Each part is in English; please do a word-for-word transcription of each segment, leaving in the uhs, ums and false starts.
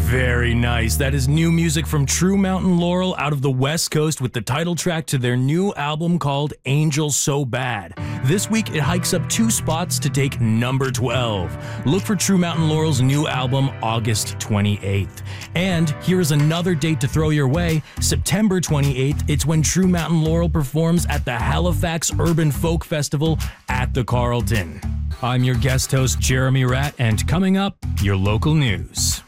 Very nice. That is new music from True Mountain Laurel out of the West Coast with the title track to their new album called Angel So Bad. This week, it hikes up two spots to take number twelve. Look for True Mountain Laurel's new album August twenty-eighth. And here is another date to throw your way. September twenty-eighth, it's when True Mountain Laurel performs at the Halifax Urban Folk Festival at the Carlton. I'm your guest host, Jeremy Ratt, and coming up, your local news.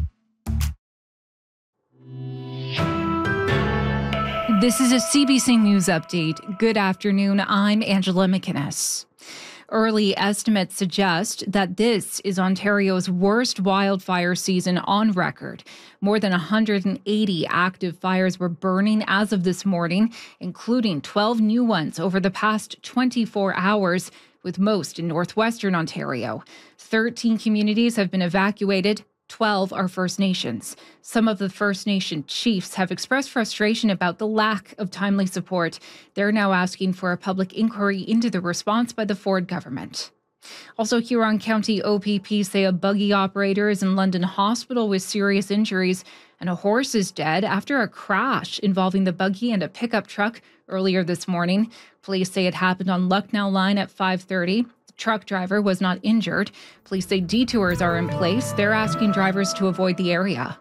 This is a C B C News update. Good afternoon. I'm Angela McInnes. Early estimates suggest that this is Ontario's worst wildfire season on record. More than one hundred eighty active fires were burning as of this morning, including twelve new ones over the past twenty-four hours, with most in northwestern Ontario. thirteen communities have been evacuated. twelve are First Nations. Some of the First Nation chiefs have expressed frustration about the lack of timely support. They're now asking for a public inquiry into the response by the Ford government. Also, Huron County O P P say a buggy operator is in London Hospital with serious injuries, and a horse is dead after a crash involving the buggy and a pickup truck earlier this morning. Police say it happened on Lucknow Line at five thirty. Truck driver was not injured. Police say detours are in place. They're asking drivers to avoid the area.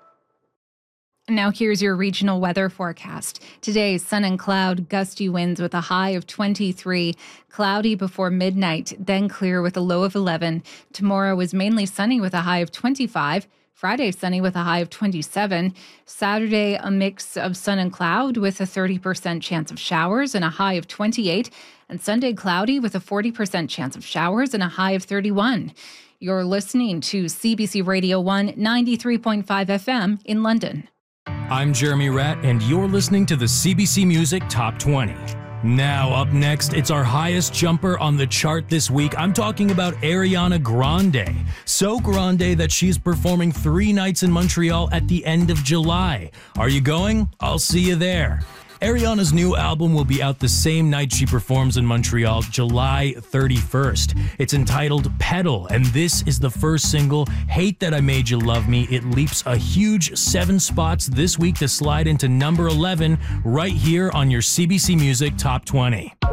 Now here's your regional weather forecast. Today, sun and cloud, gusty winds with a high of twenty-three, cloudy before midnight, then clear with a low of eleven. Tomorrow is mainly sunny with a high of twenty-five. Friday, sunny with a high of twenty-seven. Saturday, a mix of sun and cloud with a thirty percent chance of showers and a high of twenty-eight. And Sunday, cloudy with a forty percent chance of showers and a high of thirty-one. You're listening to C B C Radio one ninety-three point five F M in London. I'm Jeremy Ratt, and you're listening to the C B C Music Top twenty. Now, up next, it's our highest jumper on the chart this week. I'm talking about Ariana Grande. So grande that she's performing three nights in Montreal at the end of July. Are you going? I'll see you there. Ariana's new album will be out the same night she performs in Montreal, July thirty-first. It's entitled Pedal, and this is the first single, Hate That I Made You Love Me. It leaps a huge seven spots this week to slide into number eleven right here on your C B C Music Top twenty.